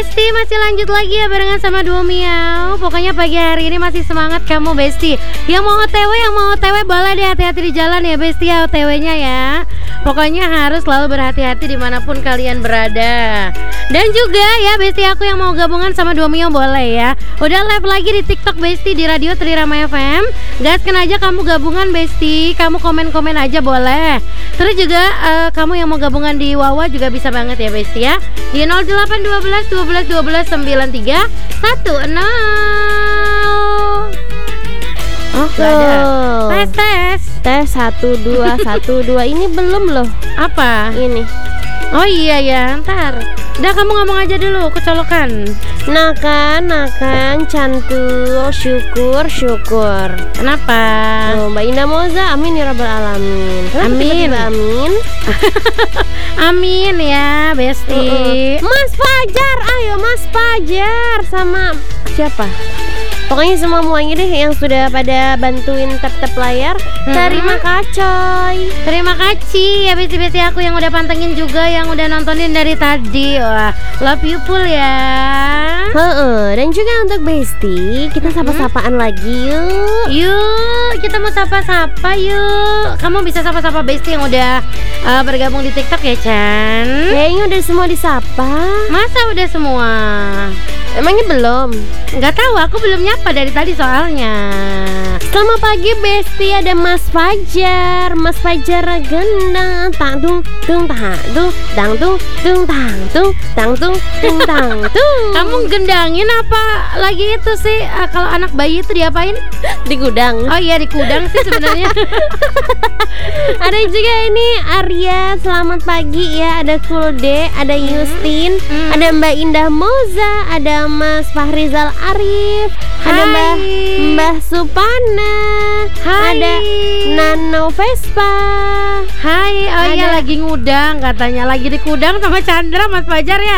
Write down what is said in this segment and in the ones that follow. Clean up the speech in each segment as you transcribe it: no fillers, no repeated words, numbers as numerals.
Besti masih lanjut lagi ya barengan sama Duo Miau. Pokoknya pagi hari ini masih semangat kamu Besti. Yang mau OTW boleh deh, hati-hati di jalan ya Besti ya, OTW-nya ya. Pokoknya harus selalu berhati-hati dimanapun kalian berada. Dan juga ya Besti, aku yang mau gabungan sama Duo Miau boleh ya. Udah live lagi di TikTok Besti, di Radio Trirama FM. Gaskan aja kamu gabungan Besti, kamu komen-komen aja boleh. Terus juga kamu yang mau gabungan di Wawa juga bisa banget ya Besti ya. Di 0812 12 93 10. Oh, gak ada. Tes 1 2 1 2. Ini belum loh. Apa? Ini. Oh iya ya, ntar. Udah kamu ngomong aja dulu, kecolokan. Nakan, cantul, syukur. Kenapa? Oh, Mbak Indah Moza, amin ya rabbal alamin. Amin. Amin. Amin ya, Besti. Mas Fajar, ayo Mas Fajar sama siapa? Pokoknya semuanya deh yang sudah pada bantuin tap-tap layar. Terima kasih. Terima kasih ya Besti-besti aku yang udah pantengin juga, yang udah nontonin dari tadi. Wah, love you full ya. Dan juga untuk Besti, kita sapa-sapaan lagi yuk. Yuk, kita mau sapa-sapa yuk. Kamu bisa sapa-sapa Besti yang udah bergabung di TikTok ya Chan? Kayaknya udah semua disapa. Masa udah semua? Emangnya belum? Nggak tahu, aku belum nyapa dari tadi soalnya. Selamat pagi Besti, ada Mas Fajar. Mas Fajar gendang tang tung tung tang tung tang tung tung tang tung tang tung tung tang tung. Kamu gendangin apa lagi itu sih? Kalau anak bayi itu diapain? Di gudang. Oh iya, di gudang sih sebenarnya. Ada juga ini Arya, selamat pagi ya. Ada Kulde, ada Yustin, ada Mbak Indah Moza, ada Mas Fahrizal Arif, ada Mbah Supana, ada Nano Vespa. Hai, oh iya lagi ngudang katanya, lagi di kudang sama Chandra Mas Fajar ya.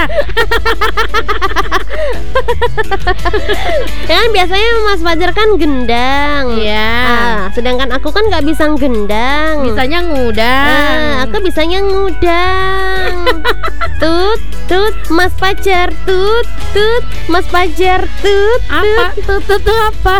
Ya kan biasanya Mas Fajar kan gendang. Iya. Sedangkan aku kan nggak bisa gendang. Bisanya ngudang. Aku bisanya ngudang. Tut Mas Fajar, tut Mas Fajar, tut. Apa? Tut apa?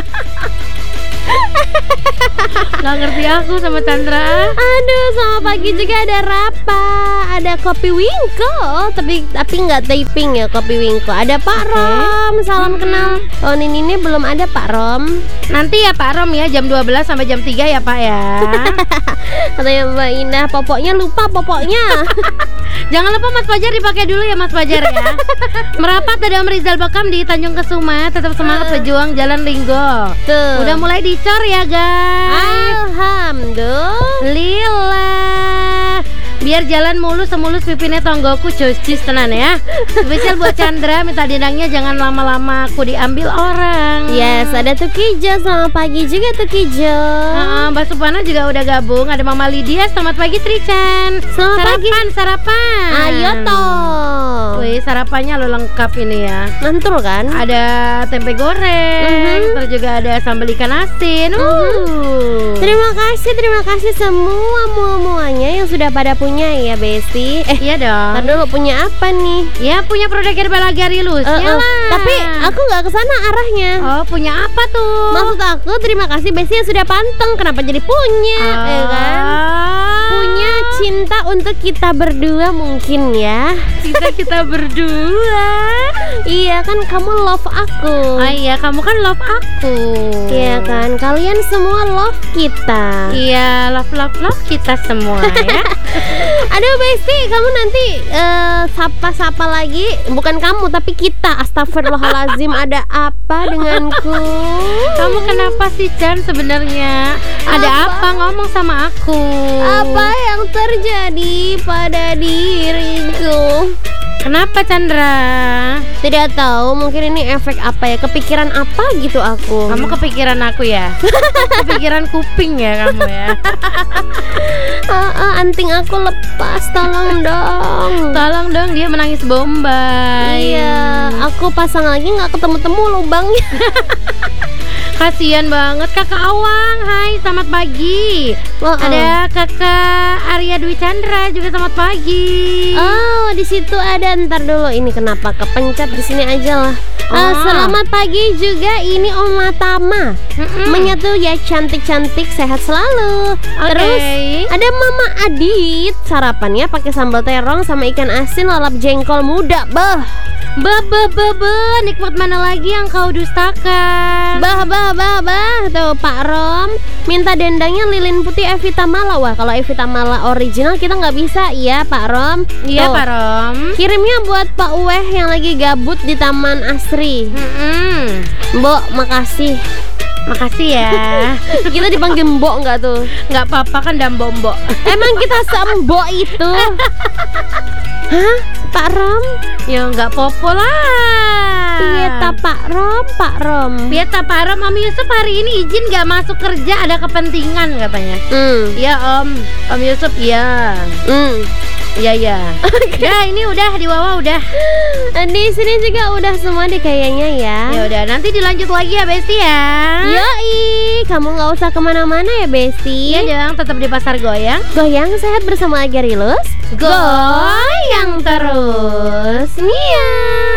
Gak ngerti aku sama Chandra. Aduh, selamat pagi juga ada Rapa, ada Kopi Wingko, tapi nggak typing ya Kopi Wingko. Ada Pak Rom, salam kenal. Oh ini belum ada Pak Rom. Nanti ya Pak Rom ya, jam 12 sampai jam 3 ya Pak ya. Katanya Mbak Indah, popoknya lupa popoknya. Jangan lupa Mas Fajar dipakai dulu ya Mas Fajar ya. Merapat ada Om Rizal Bakam di Tanjung Kesuma. Tetap semangat berjuang Jalan Linggo. Tuh. Udah mulai dicor ya guys. Alhamdulillah. Biar jalan mulus semulus pipinnya tonggoku, jocis tenan ya. Spesial buat Chandra, minta dindangnya jangan lama-lama aku diambil orang. Yes, ada Tukijo, selamat pagi juga Tukijo. Mbak Supana juga udah gabung. Ada Mama Lydia, selamat pagi Trichan. Selamat pagi. Sarapan. Ayo toh. Wih, sarapannya lo lengkap ini ya. Mantul kan? Ada tempe goreng, terus juga ada sambal ikan asin. Terima kasih semuanya yang sudah pada punya ya Besti. Iya dong. Ntar dulu, punya apa nih? Ya punya produk herbal Agarilus lah. Tapi aku nggak kesana arahnya. Oh, punya apa tuh? Maksud aku terima kasih Besti yang sudah panteng. Kenapa jadi punya? Ya kan? Punya cinta untuk kita berdua mungkin ya. Cinta kita berdua. Iya kan, kamu love aku. Oh iya, kamu kan love aku. Iya kan, kalian semua love kita. Iya, love kita semua ya. Aduh Besti, kamu nanti sapa-sapa lagi. Bukan kamu, tapi kita. Astagfirullahalazim, ada apa denganku? Kamu kenapa sih Chan sebenarnya? Ada apa? Ngomong sama aku. Apa yang terjadi pada diriku? Kenapa Chandra? Tidak tahu, mungkin ini efek apa ya? Kepikiran apa gitu aku. Kamu kepikiran aku ya? Kepikiran kuping ya kamu ya? Anting aku lepas, tolong dong. Tolong dong, dia menangis bombay. Iya, aku pasang lagi nggak ketemu-temu lubangnya. Kasian banget Kakak Awang. Hai, selamat pagi. Ada Kakak Arya Dwi Chandra juga selamat pagi. Oh, di situ ada. Ntar dulu, ini kenapa kepencet di sini aja lah. Selamat pagi juga, ini Oma Tama. Menyatu ya, cantik-cantik, sehat selalu. Terus ada Mama Adit, sarapannya pakai sambal terong sama ikan asin lalap jengkol muda. Nikmat mana lagi yang kau dustakan? Tuh Pak Rom minta dendangnya lilin putih Evita Mala. Wah, kalau Evita Mala original kita nggak bisa ya Pak Rom. Iya Pak Rom. Kirimnya buat Pak Uweh yang lagi gabut di Taman Asri. Mbok, makasih. Makasih ya. Kita dipanggil Mbok nggak tuh? Nggak apa-apa kan, Mbok. Emang kita sembok itu? Hah? Pak Rom? Ya nggak popo lah. Pieta Pak Rom. Pieta Pak Rom, Om Yusuf hari ini izin nggak masuk kerja, ada kepentingan katanya. Ya Om Yusuf ya. Ya. Ya ini udah di bawah udah. Di sini juga udah semua deh kayaknya ya. Ya udah, nanti dilanjut lagi ya Besti ya. Yoi, kamu nggak usah kemana-mana ya Besti. Iya dong, tetap di Pasar Goyang. Goyang sehat bersama Agerilus. Goyang terus. Mia.